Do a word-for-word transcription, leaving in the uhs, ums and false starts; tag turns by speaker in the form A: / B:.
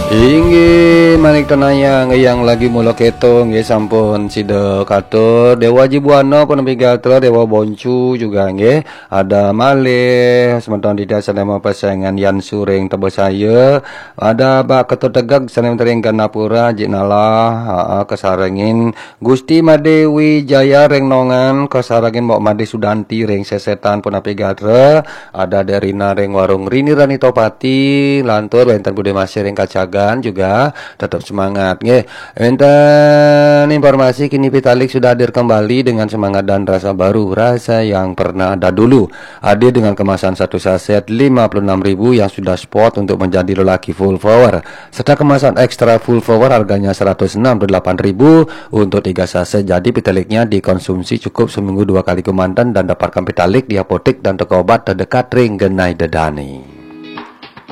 A: Inggih manik tenayang yang lagi mula keto nggih sampun sida katur Dewa Jibuana pun gatra Dewa Boncu juga nggih ada malih sementon di dasa nama pasangan Yan Suring Tebes saya ada Bak Ketut Tegak sanem tering Ganapura Jinalah kesarengin Gusti Madewi Jaya Reng Nongan kesarengin Mbok Made Sudanti Reng Sesetan pun gatra ada Derina Reng Warung Rini Rani Topati lantur Benten Bude Masih Reng Kacaga juga tetap semangat nggih. Enten informasi kini Vitalik sudah hadir kembali dengan semangat dan rasa baru, rasa yang pernah ada dulu. Hadir dengan kemasan satu saset lima puluh enam ribu yang sudah spot untuk menjadi lelaki full power. Serta kemasan ekstra full power harganya seratus enam puluh delapan ribu untuk tiga saset. Jadi Vitaliknya dikonsumsi cukup seminggu dua kali kemandan dan dapatkan Vitalik di apotek dan toko obat terdekat Ring Genai Dedani.